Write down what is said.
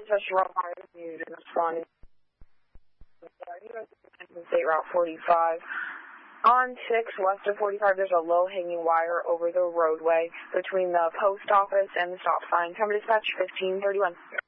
dispatch Rob Myers, you didn't respond. You guys are State Route 45. On 6 west of 45, there's a low-hanging wire over the roadway between the post office and the stop sign. Time to dispatch 1531.